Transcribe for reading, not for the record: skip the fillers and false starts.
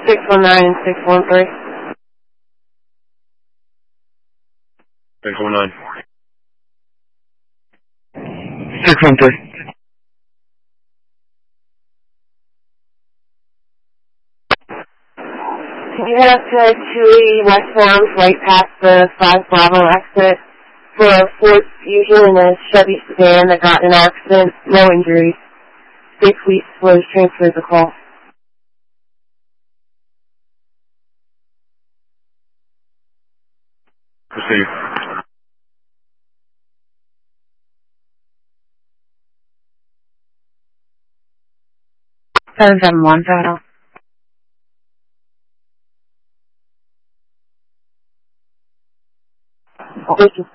619 and 613. 619. 613. Can you head up to 280 westbound, right past the 5 Bravo exit for a Ford Fusion and a Chevy sedan that got in an accident, no injuries. State Police was transferred the call. Proceed. Seven 7-1, Total. Thank you.